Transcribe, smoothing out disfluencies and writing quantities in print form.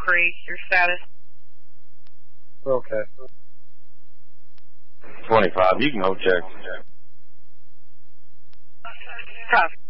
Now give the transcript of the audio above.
Creek, your status. Okay. 25, you can go check. Tough.